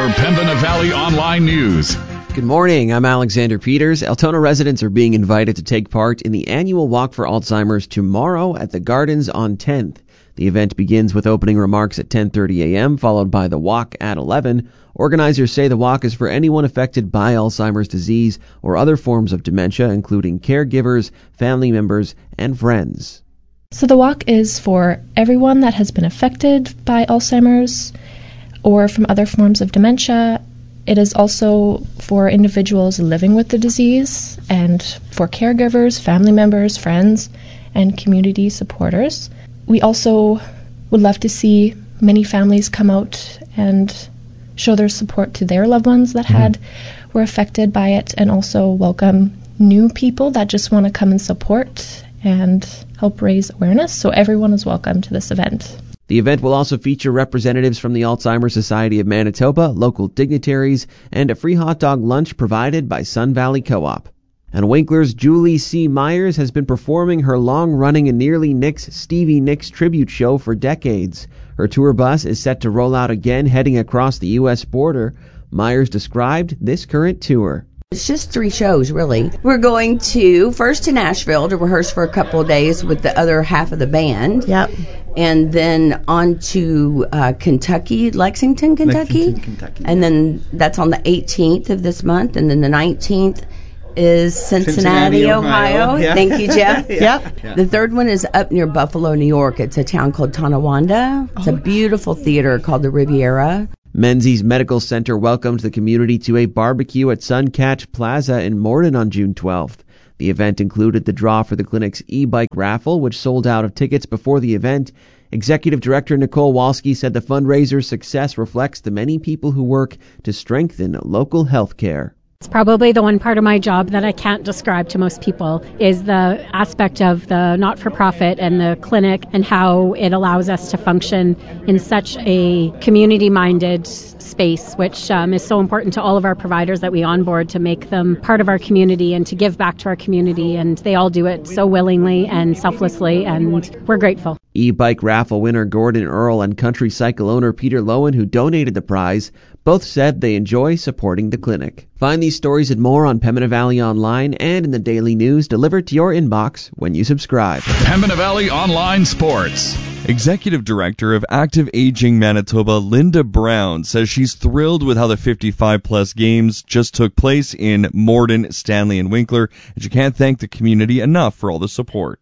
your Pembina Valley Online News. Good morning, I'm Alexander Peters. Altona residents are being invited to take part in the annual Walk for Alzheimer's tomorrow at the Gardens on 10th. The event begins with opening remarks at 10:30 a.m., followed by the walk at 11. Organizers say the walk is for anyone affected by Alzheimer's disease or other forms of dementia, including caregivers, family members, and friends. So the walk is for everyone that has been affected by Alzheimer's or from other forms of dementia. It is also for individuals living with the disease and for caregivers, family members, friends, and community supporters. We also would love to see many families come out and show their support to their loved ones that were affected by it, and also welcome new people that just want to come and support and help raise awareness. So everyone is welcome to this event. The event will also feature representatives from the Alzheimer's Society of Manitoba, local dignitaries, and a free hot dog lunch provided by Sun Valley Co-op. And Winkler's Julie C. Myers has been performing her long-running and nearly Nicks Stevie Nicks tribute show for decades. Her tour bus is set to roll out again, heading across the U.S. border. Myers described this current tour. It's just 3 shows, really. We're going first to Nashville to rehearse for a couple of days with the other half of the band. Yep. And then on to Kentucky, Lexington, Kentucky. And then that's on the 18th of this month. And then the 19th is Cincinnati, Ohio. Yeah. Thank you, Jeff. Yep. The third one is up near Buffalo, New York. It's a town called Tonawanda. It's a beautiful theater called the Riviera. Menzies Medical Center welcomed the community to a barbecue at Suncatch Plaza in Morden on June 12th. The event included the draw for the clinic's e-bike raffle, which sold out of tickets before the event. Executive Director Nicole Walski said the fundraiser's success reflects the many people who work to strengthen local health care. It's probably the one part of my job that I can't describe to most people is the aspect of the not-for-profit and the clinic and how it allows us to function in such a community-minded space, which is so important to all of our providers that we onboard to make them part of our community and to give back to our community. And they all do it so willingly and selflessly, and we're grateful. E-bike raffle winner Gordon Earl and country cycle owner Peter Lowen, who donated the prize, both said they enjoy supporting the clinic. Find these stories and more on Pembina Valley Online and in the daily news delivered to your inbox when you subscribe. Pembina Valley Online Sports. Executive Director of Active Aging Manitoba, Linda Brown, says she's thrilled with how the 55-plus games just took place in Morden, Stanley, and Winkler, and she can't thank the community enough for all the support.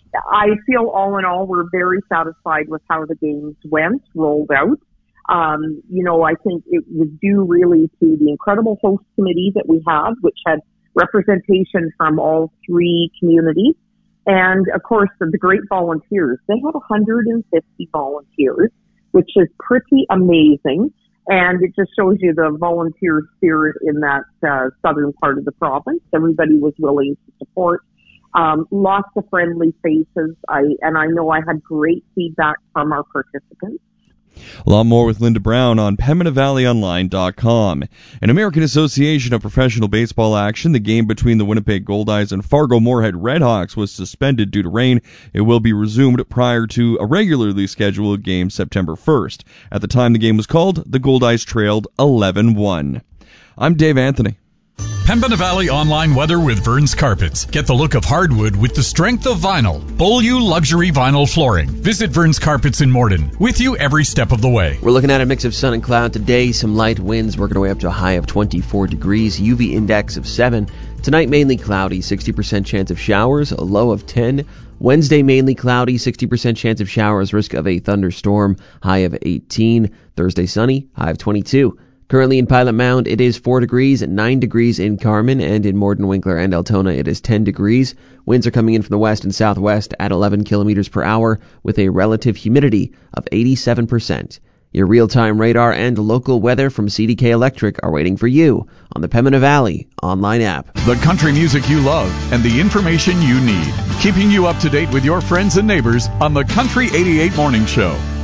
I feel all in all we're very satisfied with how the games rolled out. I think it was due really to the incredible host committee that we have, which had representation from all 3 communities. And of course, the great volunteers. They had 150 volunteers, which is pretty amazing. And it just shows you the volunteer spirit in that southern part of the province. Everybody was willing to support. Lots of friendly faces. I know I had great feedback from our participants. A lot more with Linda Brown on PembinaValleyOnline.com. An American Association of Professional Baseball action, the game between the Winnipeg Goldeyes and Fargo-Moorhead Redhawks was suspended due to rain. It will be resumed prior to a regularly scheduled game September 1st. At the time the game was called, the Goldeyes trailed 11-1. I'm Dave Anthony. Pembina Valley Online weather with Vern's Carpets. Get the look of hardwood with the strength of vinyl. Beaulieu luxury vinyl flooring. Visit Vern's Carpets in Morden. With you every step of the way. We're looking at a mix of sun and cloud today. Some light winds working our way up to a high of 24 degrees. UV index of 7. Tonight mainly cloudy. 60% chance of showers. A low of 10. Wednesday mainly cloudy. 60% chance of showers. Risk of a thunderstorm. High of 18. Thursday sunny. High of 22. Currently in Pilot Mound, it is 4 degrees, 9 degrees in Carman, and in Morden, Winkler, and Altona, it is 10 degrees. Winds are coming in from the west and southwest at 11 kilometers per hour with a relative humidity of 87%. Your real-time radar and local weather from CDK Electric are waiting for you on the Pembina Valley online app. The country music you love and the information you need. Keeping you up to date with your friends and neighbors on the Country 88 Morning Show.